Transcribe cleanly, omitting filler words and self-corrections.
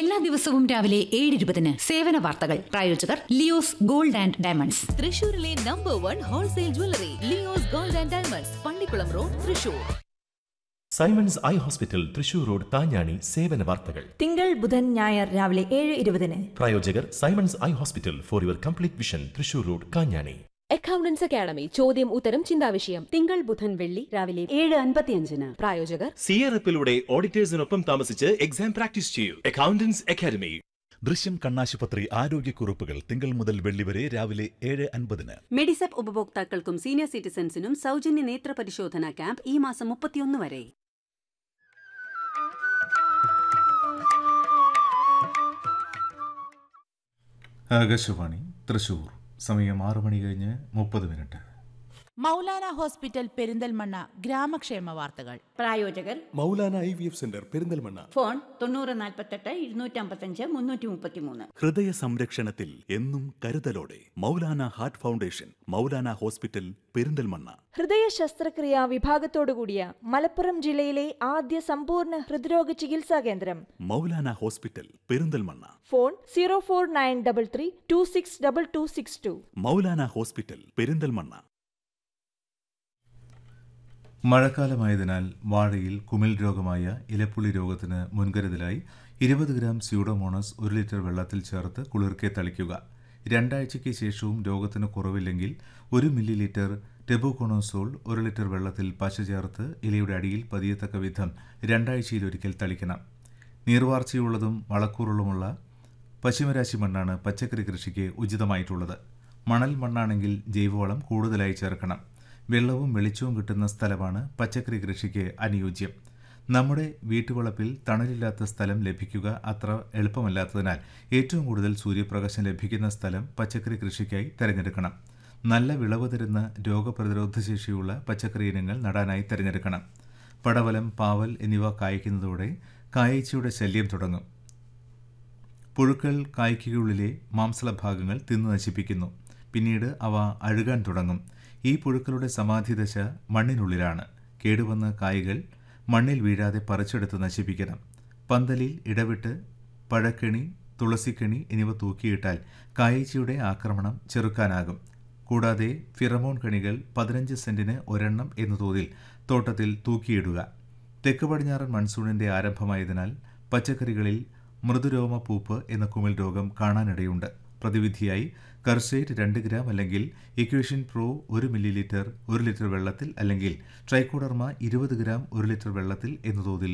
എല്ലാ ദിവസവും രാവിലെ 7:20 സേവന വാർത്തകൾ. പ്രായോജകർ ലിയോസ് ഗോൾഡ് ആൻഡ് ഡയമണ്ട്സ്. തൃശൂരിലെ number 1 wholesale jewellery Leo's gold and diamonds, Pallikkulam road, Thrissur. Symons eye hospital, Thrissur road, Kanjani. സേവന വാർത്തകൾ തിങ്കൾ, ബുധൻ, ഞായർ രാവിലെ 7:20. പ്രായോജകർ Symons eye hospital, for your complete vision, Thrissur road, Kanjani. Accountants academy ചോദ്യം ഉത്തരം ചിന്താവിഷയം തിങ്കൾ, ബുധൻ, വെള്ളി രാവിലെ 7:55. പ്രായോജകർ സിയറപ്പിലൂടെ ഓഡിറ്റേഴ്സിനൊപ്പം താമസിച്ച് എക്സാം പ്രാക്ടീസ് ചെയ്യൂ. Accountants academy. ദൃശ്യം കണ്ണാശുപത്രി ആരോഗ്യക്കുറിപ്പുകൾ തിങ്കൾ മുതൽ വെള്ളി വരെ രാവിലെ 7:50. മെഡിസെപ്പ് ഉപഭോക്താക്കൾക്കും സീനിയർ സിറ്റിസൺസിനും സൗജന്യ നേത്ര പരിശോധന ക്യാമ്പ് ഈ മാസം 31 വരെ. ആകാശവാണി തൃശൂർ. സമയം 6 മണി കഴിഞ്ഞ് 30. മൗലാന ഹോസ്പിറ്റൽ പെരിന്തൽമണ്ണ ഗ്രാമക്ഷേമ വാർത്തകൾ. പ്രായോജകർ Maulana IVF centre Perinthalmanna. Phone 9048 255 333. ഹൃദയ സംരക്ഷണത്തിൽ എന്നും കരുതലോടെ Maulana heart foundation, Maulana hospital Perinthalmanna. ഹൃദയ ശസ്ത്രക്രിയ വിഭാഗത്തോടുകൂടിയ മലപ്പുറം ജില്ലയിലെ ആദ്യ സമ്പൂർണ്ണ ഹൃദ്രോഗ ചികിത്സാ കേന്ദ്രം Maulana hospital Perinthalmanna. Phone 04933 262262. Maulana hospital Perinthalmanna. മഴക്കാലമായതിനാൽ വാഴയിൽ കുമിൾ രോഗമായ ഇലപ്പുള്ളി രോഗത്തിന് മുൻകരുതലായി 20 ഗ്രാം സ്യൂഡോമോണസ് 1 ലിറ്റർ വെള്ളത്തിൽ ചേർത്ത് കുളിർക്കെ തളിക്കുക. 2 ആഴ്ചയ്ക്ക് ശേഷവും രോഗത്തിന് കുറവില്ലെങ്കിൽ 1 മില്ലി ലിറ്റർ ടെബുകോണോസോൾ 1 ലിറ്റർ വെള്ളത്തിൽ പശ ചേർത്ത് ഇലയുടെ അടിയിൽ പതിയത്തക്ക വിധം 2 ആഴ്ചയിലൊരിക്കൽ തളിക്കണം. നീർവാർച്ചയുള്ളതും വളക്കൂറുള്ളതുമുള്ള പശ്ചിമരാശി മണ്ണാണ് പച്ചക്കറി കൃഷിക്ക് ഉചിതമായിട്ടുള്ളത്. മണൽ മണ്ണാണെങ്കിൽ ജൈവവളം കൂടുതലായി ചേർക്കണം. വെള്ളവും വെളിച്ചവും കിട്ടുന്ന സ്ഥലമാണ് പച്ചക്കറി കൃഷിക്ക് അനുയോജ്യം. നമ്മുടെ വീട്ടുവളപ്പിൽ തണലില്ലാത്ത സ്ഥലം ലഭിക്കുക അത്ര എളുപ്പമല്ലാത്തതിനാൽ ഏറ്റവും കൂടുതൽ സൂര്യപ്രകാശം ലഭിക്കുന്ന സ്ഥലം പച്ചക്കറി കൃഷിക്കായി തിരഞ്ഞെടുക്കണം. നല്ല വിളവ് തരുന്ന രോഗപ്രതിരോധ ശേഷിയുള്ള പച്ചക്കറി ഇനങ്ങൾ നടാനായി തിരഞ്ഞെടുക്കണം. പടവലം, പാവൽ എന്നിവ കായ്ക്കുന്നതോടെ കായീച്ചയുടെ ശല്യം തുടങ്ങും. പുഴുക്കൾ കായ്ക്കുള്ളിലെ മാംസളഭാഗങ്ങൾ തിന്നു നശിപ്പിക്കുന്നു. പിന്നീട് അവ അഴുകാൻ തുടങ്ങും. ഈ പുഴുക്കളുടെ സമാധിദശ മണ്ണിനുള്ളിലാണ്. കേടുവന്ന കായ്കൾ മണ്ണിൽ വീഴാതെ പറിച്ചെടുത്ത് നശിപ്പിക്കണം. പന്തലിൽ ഇടവിട്ട് പഴക്കണി, തുളസിക്കണി എന്നിവ തൂക്കിയിട്ടാൽ കായീച്ചയുടെ ആക്രമണം ചെറുക്കാനാകും. കൂടാതെ ഫിറമോൺ കണികൾ 15 സെന്റിന് ഒരെണ്ണം എന്ന തോതിൽ തോട്ടത്തിൽ തൂക്കിയിടുക. തെക്ക് പടിഞ്ഞാറൻ മൺസൂണിന്റെ ആരംഭമായതിനാൽ പച്ചക്കറികളിൽ മൃദുരോമ പൂപ്പ് എന്ന കുമിൾ രോഗം കാണാനിടയുണ്ട്. പ്രതിവിധിയായി കർസേറ്റ് 2 ഗ്രാം അല്ലെങ്കിൽ equation pro 1 milli litre 1 litre വെള്ളത്തിൽ അല്ലെങ്കിൽ ട്രൈക്കോഡർമ 20 ഗ്രാം 1 ലിറ്റർ വെള്ളത്തിൽ എന്ന തോതിൽ